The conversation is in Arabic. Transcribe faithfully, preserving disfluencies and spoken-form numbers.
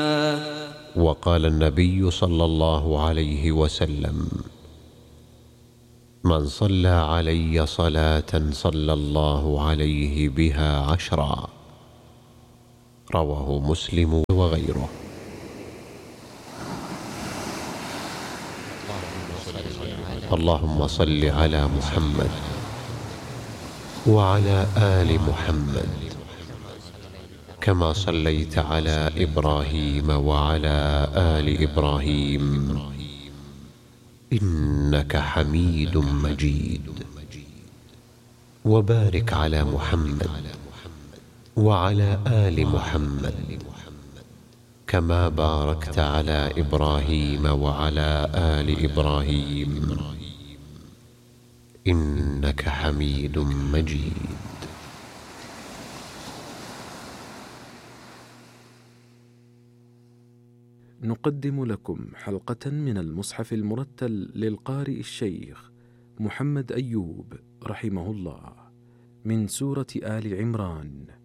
وقال النبي صلى الله عليه وسلم: من صلى علي صلاة صلى الله عليه بها عشرا. رواه مسلم وغيره. اللهم صل على محمد وعلى آل محمد كما صليت على إبراهيم وعلى آل إبراهيم إنك حميد مجيد. وبارك على محمد وعلى آل محمد كما باركت على إبراهيم وعلى آل إبراهيم إنك حميد مجيد. نقدم لكم حلقة من المصحف المرتل للقارئ الشيخ محمد أيوب رحمه الله من سورة آل عمران.